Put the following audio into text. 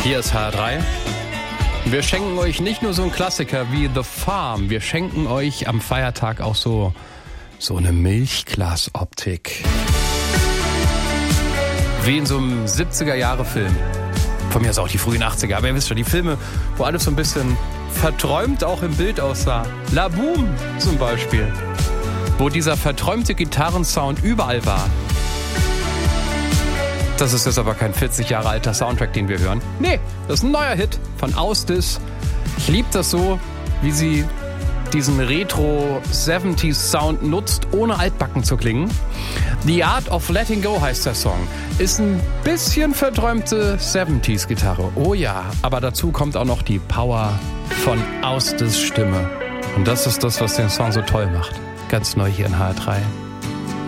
Hier ist HR3. Wir schenken euch nicht nur so einen Klassiker wie The Farm, wir schenken euch am Feiertag auch so eine Milchglasoptik. Wie in so einem 70er-Jahre-Film. Von mir ist auch die frühen 80er, aber ihr wisst schon, die Filme, wo alles so ein bisschen verträumt auch im Bild aussah. La Boom zum Beispiel. Wo dieser verträumte Gitarrensound überall war. Das ist jetzt aber kein 40 Jahre alter Soundtrack, den wir hören. Nee, das ist ein neuer Hit von Ausdis. Ich liebe das so, wie sie diesen Retro-70s-Sound nutzt, ohne altbacken zu klingen. The Art of Letting Go heißt der Song. Ist ein bisschen verträumte 70s-Gitarre. Oh ja, aber dazu kommt auch noch die Power von Ausdis Stimme. Und das ist das, was den Song so toll macht. Ganz neu hier in HR3.